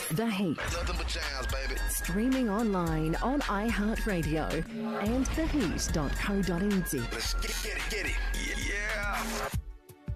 The Heat. Nothing but jams, baby. Streaming online on iHeartRadio and theheat.co.nz. Let's get it. Yeah.